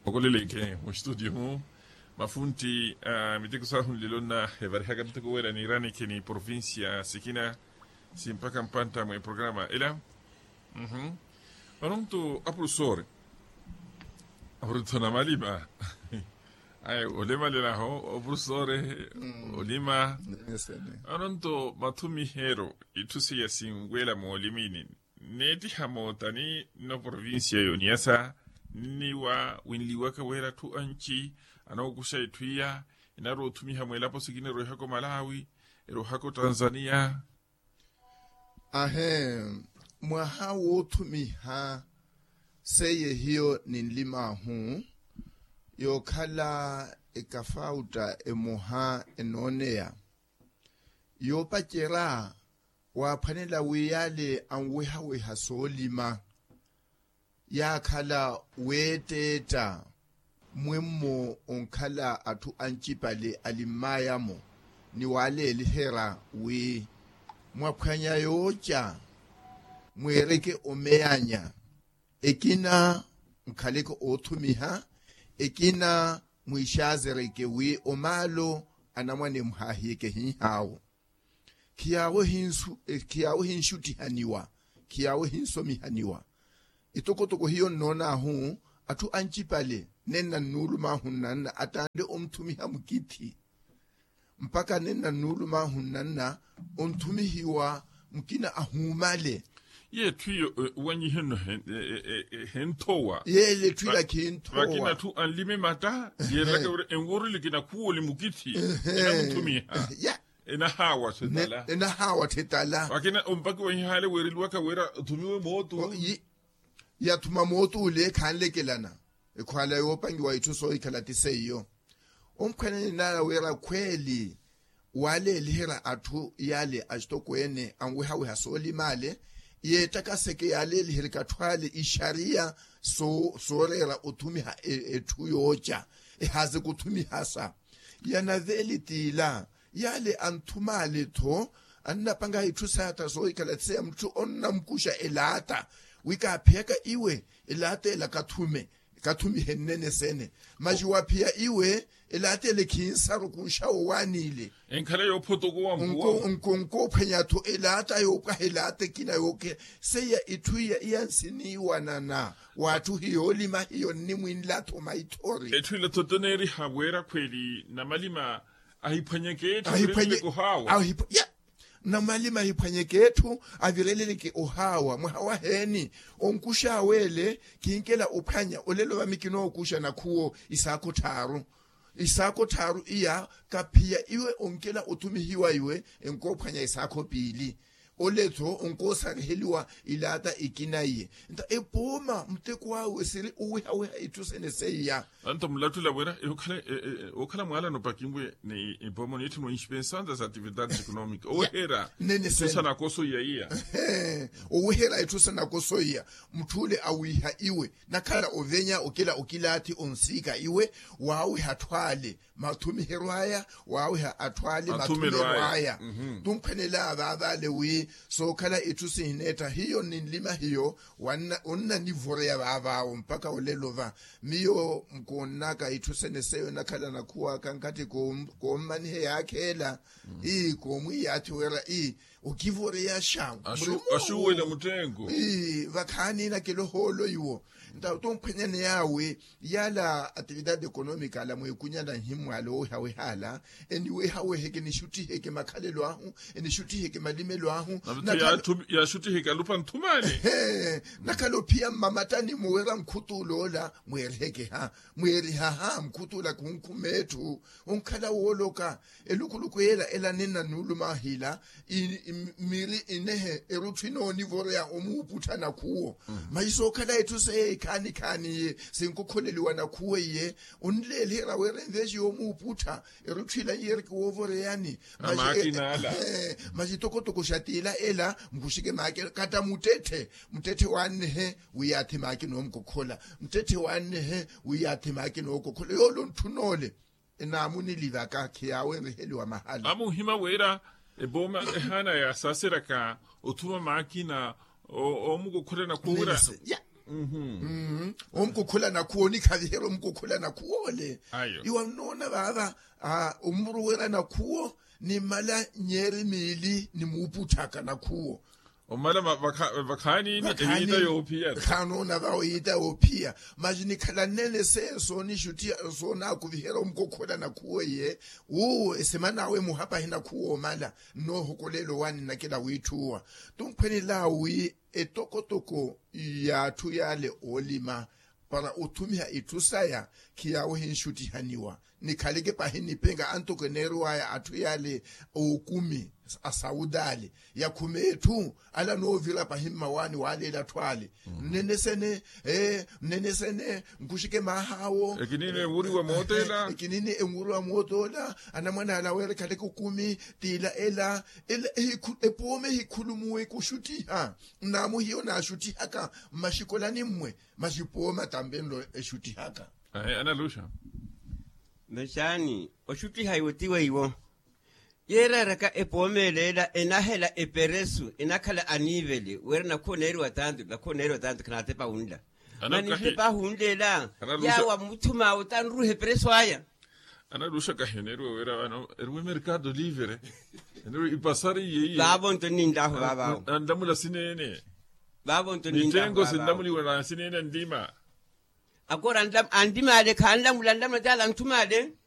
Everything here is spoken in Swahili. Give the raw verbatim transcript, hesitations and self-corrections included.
Okoleleke mu studio mu mafunti uh, mitiko sahu lilona hevari haka mitiko wera ni rani kini provincia sikina simpaka mpanta mwe programa ila mhm anonto aprusore aprutona malima ay olema lela ho aprusore olima anonto matumi hero itusi ya singwela mo olimini neti hamotani no provincia yoniasa niwa winliwa ka wera tu anchi anaokusha ituia inaro tumiha mwela po sigine roho hako Malawi roho hako Tanzania ahe mwaha wo tumiha seye hiyo ninlima hu yo kala ekafauta emoha enonea yo pachera wa panela wiyale anweha weha solima ya khala weteta mwemmo onkhala athu anchipale alimayamo ni wale lihera we mwaphwanya yocha mwereke omeyanya ekina nkhaleko othumiha ekina mwishazereke we omalo anamwane mhahike hihawo kiyawo hinsu kiyawo hinshuti haniwa kiyawo hinsomi haniwa itokotoko hiyo nona hu atu anchipale nena nulu mahunana atande omtumi hamukiti mpaka nena nulu mahunana omtumi hiwa mkina ahumale ye tuyo wanyi heno hentowa ye le tuya kintowa wakina tu anlime mata ye laka enwori kina kuoli mukiti ina mtumi ha ya ina hawa tetala ina hawa tetala wakina ompaki wanyi hale weri luwaka wera tumiwe moto ya tumamoto ule kanlekelana ekhwala yopangi wayithuso ikhalatise iyo omkhwene nala wera kweli wale lihera athu yale ashtokwene angwehawe hasoli male yeta kaseke yale lihera kathwale isharia so sorera uthumiha ethu yocha ehaze kuthumihasa yana velitila yale anthumale tho annapanga ithusata so ikhalatise mthu onna mkusha elata wika pheka iwe elate la kathume kathumi henene sene majiwa pia iwe elate le kinsa rukusha wanile enkhala yo photoko wa mbuwa unko unko phenya to elata yo ka elate kina yoke seya ithuya iyansiniwa nana wathu hiyo lima hiyo nimwinla to maitori ethuile totoneri habwera kweli na malima ahiphanyeke ethu ko hawa ahipa ya na malima hiphanyekethu avireleleke ohawa mwahawa heni onkusha wele kinkela uphanya olelo bamikino okusha nakhuo isakho tharu isakho tharu iya kaphia iwe onkela uthumihiwa iwe enkophanya isakho pili oletho onkosa heliwa ilata ikinaye nta epoma mtekwa wesiri uwe ithusene seya anto mlatula wera okhala okhala mwala no pakingwe ni epoma nithi no inspeção das atividades econômicas ohera tusana koso yaiya ohera ithusana koso ya mthule awiha iwe nakhala ovenya okela okilati onsika iwe wawe hathwale mathumi herwaya wawe athwale mathumi herwaya tumphenela ababale we so kala ethusi hineta hiyo ninlima hiyo wana onna nivore ya babawo mpaka olelova miyo mkonaka ethusene seyo nakhala nakhuwa kankati ko komani he yakhela i komwi yathi wera i ukivore ya shawu ashu ashuwele mutengo i vakhani na kelo holo yiwo nta tomphenyane yawe yala actividade econômica la moyekunyana himwalo hawe hala anyway hawe heke ni shuti heke makhalelo ahu eni shuti heke malimelo ahu nakhala ya shuti heke lupa nthumane nakalo pia mamatani mwera mkhutulo la mwereke ha mweri ha ha mkhutula kunkumethu onkhala woloka elukulukwela elanena nuluma hila miri inehe eruthino nivoro ya omuputhana kuwo mayisokhala ethu se khani khani sinkukholeliwa nakhuwe ye unlelera werenveji yomuputha eruthila yerike wovore yani makinala majitokotoko shatila ela mkushike make kata mutethe mutethe wane he uyathi make nomkukhola mutethe wane he uyathi make nokukhola yolo nthunole enamuni liva kakhe yawe riheliwa mahala amuhima wera eboma ehana ya sasera ka utuma makina o o mugo kurena kura mhm mhm omkukhula nakuwo nikhavihera omkukhula nakuwo le Ayo. iwa nona baba ah umuru wera nakuwo ni mala nyeri mili ni muputhaka nakuwo umala bakhani ni evita yopia kanona ba oyita opia majini khala nene se so ni shuti so na kuvihera umkokhula nakuwo ye wo esemana we muhapa hina kuwo mala no hokolelo wani nakela withuwa tumpheni lawi etokotoko ya tuyale olima para utumia itusaya kiyawo hinshuti haniwa nikhaleke pahini penga antokenero waya atuyale okumi asaudale yakhumethu ala novila pahima wani walela thwale nenesene eh nenesene ngushike mahawo ekinini nguri wa motela ekinini nguri wa motola anamwana ala wele khaleke ukumi tila ela ela epome hikhulumuwe kushuti ha namu hiyo na shuti haka mashikolani mwe mashipoma tambendo eshuti haka eh ana lusha meshani oshuti hayotiwe iwo yera raka epomelela enahela eperesu enakhala aniveli werna khoneri watandu la khoneri watandu kana tepa unla mani tepa hundela yawa muthuma utanru eperesu aya ana lusha kahenero wera wana erwe mercado livre ero ipasari yeye babo ntoni ndaho baba andamula sinene babo ntoni ndaho nitengo sindamuli wala sinene ndima akora ndam andima ale khandamula ndamla tala ntumade